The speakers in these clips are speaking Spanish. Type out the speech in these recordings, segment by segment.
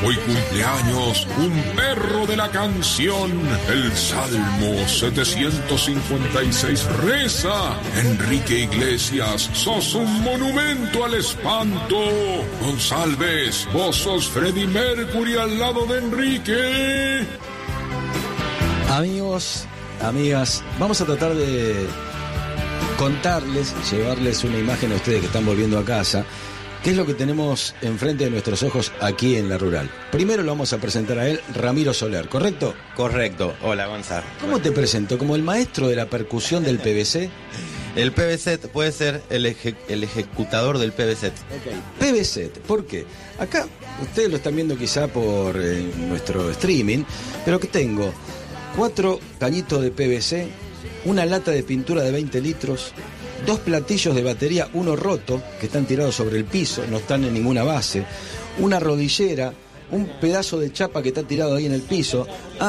Hoy cumpleaños un perro de la canción. El Salmo 756 reza: Enrique Iglesias, sos un monumento al espanto. González, vos sos Freddie Mercury al lado de Enrique. Amigos, amigas, vamos a tratar de contarles, llevarles una imagen a ustedes que están volviendo a casa. ¿Qué es lo que tenemos enfrente de nuestros ojos aquí en La Rural? Primero lo vamos a presentar a él, Ramiro Soler, ¿correcto? Correcto. Hola, Gonzalo. ¿Cómo te presento? ¿Como el maestro de la percusión del PVC? El PVC puede ser el ejecutador del PVC. Okay. PVC, ¿por qué? Acá, ustedes lo están viendo quizá por nuestro streaming, pero que tengo 4 cañitos de PVC, una lata de pintura de 20 litros, 2 platillos de batería, uno roto, que están tirados sobre el piso, no están en ninguna base, una rodillera, un pedazo de chapa que está tirado ahí en el piso,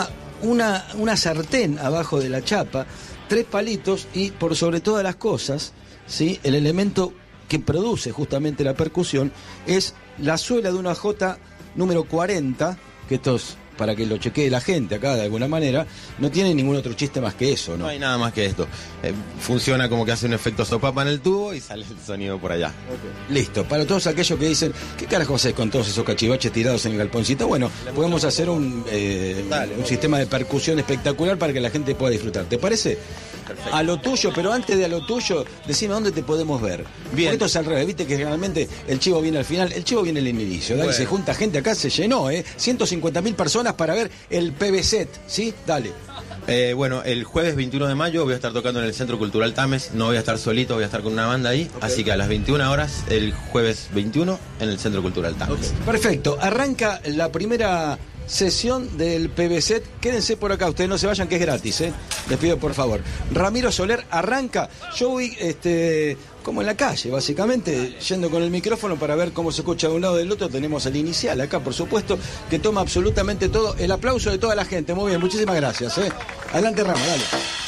una sartén abajo de la chapa, 3 palitos y, por sobre todas las cosas, ¿sí?, el elemento que produce justamente la percusión es la suela de una J número 40, que esto es para que lo chequee la gente acá de alguna manera, no tiene ningún otro chiste más que eso, ¿no? No hay nada más que esto. Funciona como que hace un efecto sopapa en el tubo y sale el sonido por allá. Okay. Listo. Para todos aquellos que dicen, ¿qué carajo haces con todos esos cachivaches tirados en el galponcito? Bueno, podemos hacer un sistema de percusión espectacular para que la gente pueda disfrutar. ¿Te parece? Perfecto. A lo tuyo, pero antes de a lo tuyo, decime dónde te podemos ver. Bien. Porque esto es al revés, viste que generalmente el chivo viene al final, el chivo viene al inicio. Dale, bueno. Se junta gente acá, se llenó, 150.000 personas para ver el PVC, ¿sí? Dale. Bueno, el jueves 21 de mayo voy a estar tocando en el Centro Cultural Tames, no voy a estar solito, voy a estar con una banda ahí, okay. Así que a las 21 horas, el jueves 21, en el Centro Cultural Tames. Okay. Perfecto, arranca la primera sesión del PVC. Quédense por acá, ustedes no se vayan, que es gratis, les pido por favor. Ramiro Soler arranca. Yo voy como en la calle, básicamente, yendo con el micrófono para ver cómo se escucha de un lado del otro. Tenemos el inicial acá, por supuesto, que toma absolutamente todo. El aplauso de toda la gente. Muy bien, muchísimas gracias. Adelante, Rama, dale.